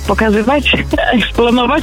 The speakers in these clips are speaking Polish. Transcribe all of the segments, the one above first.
pokazywać, eksponować.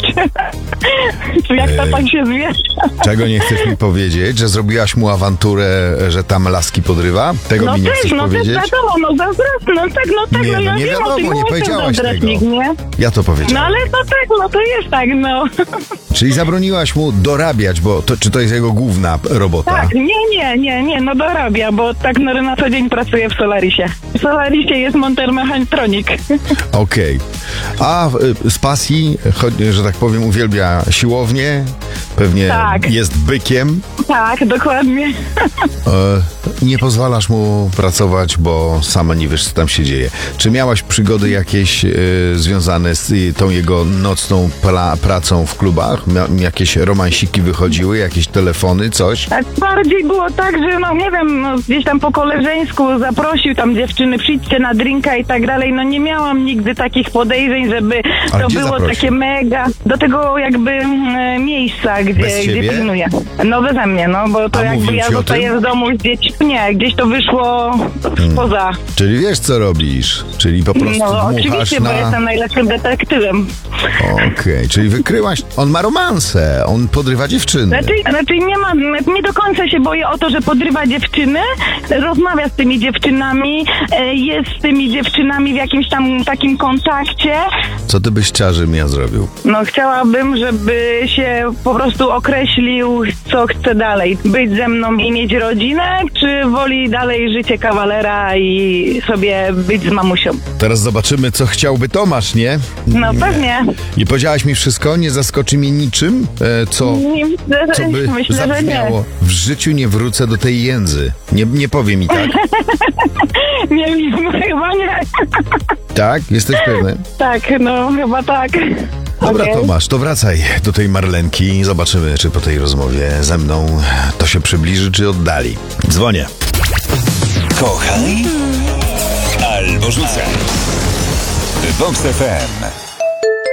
Czy jak to tak się zwie? Czego nie chcesz mi powiedzieć? Że zrobiłaś mu awanturę, że tam laski podrywa? Tego mi nie chcesz powiedzieć? No też wiadomo, no zazdrosny, Nie, ja nie wiem o tym, wiadomo, nie powiedziałaś tego. nie? Ja to powiedziałem. No ale no tak, no to jest tak, no. Czyli zabroniłaś mu dorabiać, bo czy to jest jego główna robota? Tak, nie, no dorabia, bo tak na co dzień pracuje w Solarisie. W Solarisie jest monter mechatronik. Okej. A z pasji, że tak powiem, uwielbia siłownię, pewnie Tak. jest bykiem. Tak, dokładnie. Nie pozwalasz mu pracować, bo sama nie wiesz, co tam się dzieje. Czy miałaś przygody jakieś związane z tą jego nocną pracą w klubach? Jakieś romansiki wychodziły, jakieś telefony, coś? Tak bardziej było tak, że no nie wiem, no, gdzieś tam po koleżeńsku zaprosił tam dziewczyny, przyjdźcie na drinka i tak dalej. No nie miałam nigdy takich podejrzeń, żeby A to gdzie było zaprosił? takie mega, do tego jakby miejsca, Bez gdzie ciebie? pilnuję. No beze mnie, no bo to A jakby mówił ja ci o zostaję tym? w domu z dziećmi. Nie, gdzieś to wyszło spoza. Czyli wiesz, co robisz? Czyli po prostu No dmuchasz oczywiście, bo jestem najlepszym detektywem. Okej, czyli wykryłaś... On ma romanse, on podrywa dziewczyny. Znaczy nie do końca się boję o to, że podrywa dziewczyny, rozmawia z tymi dziewczynami, jest z tymi dziewczynami w jakimś tam takim kontakcie. Co ty byś chciała, żebym ja zrobił? No chciałabym, żeby się po prostu określił, co chce dalej. Być ze mną i mieć rodzinę, czy woli dalej życie kawalera i sobie być z mamusią. Teraz zobaczymy, co chciałby Tomasz, nie? No pewnie. I powiedziałaś mi wszystko? Nie zaskoczy mnie niczym? Co by Myślę, że nie. zabrzmiało? W życiu nie wrócę do tej jędzy. Nie powie mi tak. Nie wiem, chyba nie. Tak? Jesteś pewny? Tak, no chyba tak. Dobra, Okej. Tomasz, to wracaj do tej Marlenki. Zobaczymy, czy po tej rozmowie ze mną to się przybliży, czy oddali. Dzwonię. Kochaj albo rzucaj. Vox FM.